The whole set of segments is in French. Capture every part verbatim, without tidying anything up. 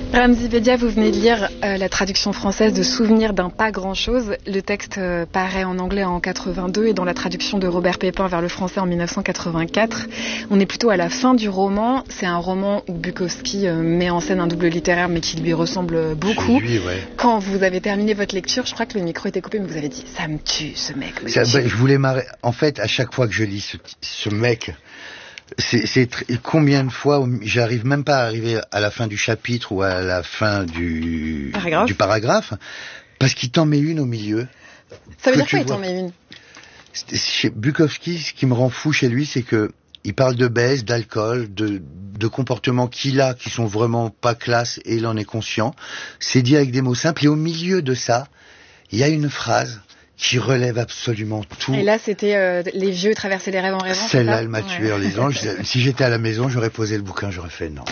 Ramzy Bedia, vous venez de lire euh, la traduction française de Souvenir d'un pas grand-chose. Le texte euh, paraît en anglais en quatre-vingt-deux et dans la traduction de Robert Pépin vers le français en dix-neuf cent quatre-vingt-quatre. On est plutôt à la fin du roman. C'est un roman où Bukowski euh, met en scène un double littéraire mais qui lui ressemble beaucoup. Lui, ouais. Quand vous avez terminé votre lecture, je crois que le micro était coupé, mais vous avez dit « ça me tue, ce mec me Ça, tue ». bah, je voulais marrer. En fait, à chaque fois que je lis ce, ce mec... C'est, c'est tr- combien de fois j'arrive même pas à arriver à la fin du chapitre ou à la fin du paragraphe, du paragraphe parce qu'il t'en met une au milieu. Ça veut dire tu quoi, il vois. t'en met une? Chez Bukowski, ce qui me rend fou chez lui, c'est que il parle de baisse, d'alcool, de, de comportements qu'il a qui sont vraiment pas classe et il en est conscient. C'est dit avec des mots simples et au milieu de ça, il y a une phrase qui relève absolument tout. Et là, c'était euh, les vieux traverser les rêves en rêvant. Celle-là, elle m'a tué ouais. en lisant. Si j'étais à la maison, j'aurais posé le bouquin, j'aurais fait non.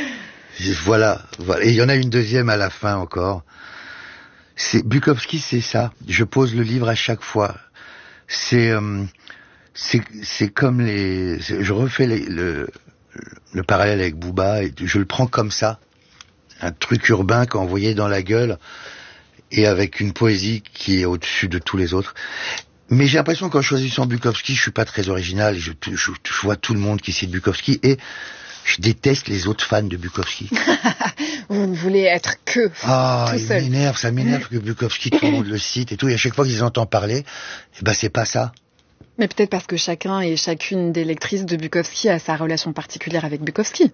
Voilà, voilà. Et il y en a une deuxième à la fin encore. C'est Bukowski, c'est ça. Je pose le livre à chaque fois. C'est, euh, c'est, c'est comme les. C'est, je refais les, le, le parallèle avec Booba et je le prends comme ça, un truc urbain qu'envoyé dans la gueule. Et avec une poésie qui est au-dessus de tous les autres. Mais j'ai l'impression qu'en choisissant Bukowski, je suis pas très original. Je, je, je vois tout le monde qui cite Bukowski et je déteste les autres fans de Bukowski. Vous voulez être que ah, tout il seul. m'énerve, ça m'énerve que Bukowski, tout le monde le cite et tout. Et à chaque fois qu'ils entendent parler, eh ben c'est pas ça. Mais peut-être parce que chacun et chacune des lectrices de Bukowski a sa relation particulière avec Bukowski.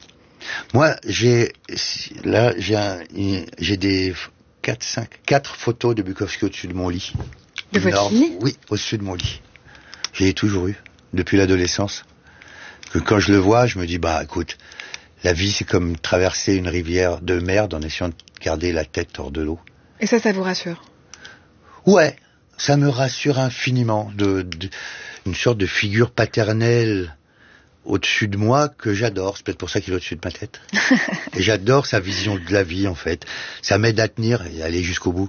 Moi, j'ai là, j'ai, un, j'ai des quatre, cinq, quatre photos de Bukowski au-dessus de mon lit. De votre lit ? Oui, au-dessus de mon lit. J'ai toujours eu, depuis l'adolescence. Que quand je le vois, je me dis, bah écoute, la vie c'est comme traverser une rivière de merde en essayant de garder la tête hors de l'eau. Et ça, ça vous rassure ? Ouais, ça me rassure infiniment. De, de, une sorte de figure paternelle au-dessus de moi que j'adore. C'est peut-être pour ça qu'il est au-dessus de ma tête. Et j'adore sa vision de la vie, en fait. Ça m'aide à tenir et à aller jusqu'au bout.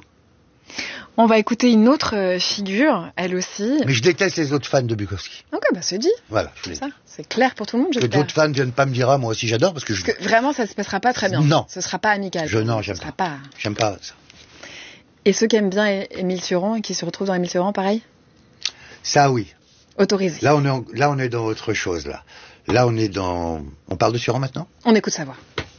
On va écouter une autre figure, elle aussi. Mais je déteste les autres fans de Bukowski. Ok, bah c'est dit. Voilà, je voulais ça, c'est clair pour tout le monde, j'espère. Que d'autres fans viennent pas me dire, ah, moi aussi j'adore, parce que je... Parce que vraiment, ça se passera pas très bien. Non. Ce sera pas amical. Je, non, j'aime Ce sera pas. pas. J'aime pas ça. Et ceux qui aiment bien Émile Turan et qui se retrouvent dans Émile Turan, pareil ? Ça, oui. Autorisé. Là, on est, en, là, on est dans autre chose, là. Là, on est dans... On parle de Turan maintenant ? On écoute sa voix.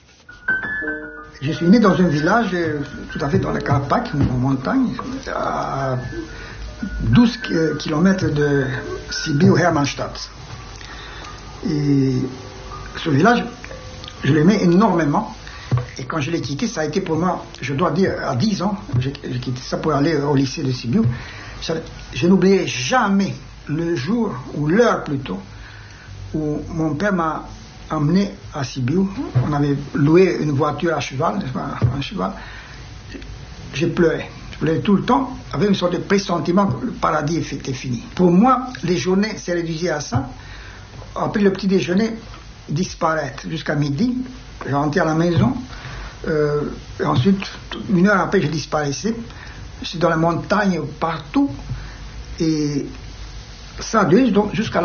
Je suis né dans un village tout à fait dans la Carpac, en montagne, à douze kilomètres de Sibiu-Hermannstadt. Et ce village, je l'aimais énormément. Et quand je l'ai quitté, ça a été pour moi, je dois dire, à dix ans, j'ai, j'ai quitté ça pour aller au lycée de Sibiu. Je, je n'oublierai jamais le jour, ou l'heure plutôt, où mon père m'a emmené à Sibiu. On avait loué une voiture à cheval, un cheval. J'ai pleuré. Je pleurais tout le temps, avec une sorte de pressentiment que le paradis était fini. Pour moi, les journées se réduisaient à ça. Après le petit déjeuner, disparaître jusqu'à midi. Je rentrais à la maison. Euh, et ensuite, une heure après, je disparaissais. Je suis dans la montagne partout. Et ça a duré donc jusqu'à la